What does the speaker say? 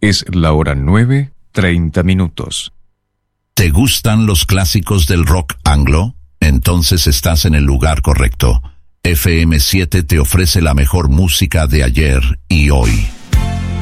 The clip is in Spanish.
Es la hora 9:30. ¿Te gustan los clásicos del rock anglo? Entonces estás en el lugar correcto. FM7 te ofrece la mejor música de ayer y hoy.